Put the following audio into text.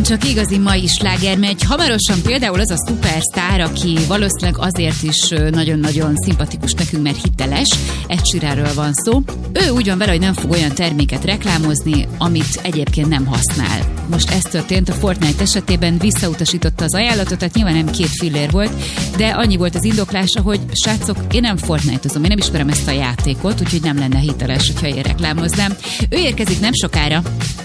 csak igazi mai sláger megy. Hamarosan például az a szupersztár, aki valószínűleg azért is nagyon-nagyon szimpatikus nekünk, mert hiteles, Ed Sheeranről van szó. Ő úgy van vele, hogy nem fog olyan terméket reklámozni, amit egyébként nem használ. Most ez történt a Fortnite esetében, visszautasította az ajánlatot, tehát nyilván nem 2 fillér volt, de annyi volt az indoklása, hogy srácok, én nem Fortnite-ozom, én nem ismerem ezt a játékot, úgyhogy nem lenne hiteles, hogyha én reklámoznám. Ő érkezik nem sokára,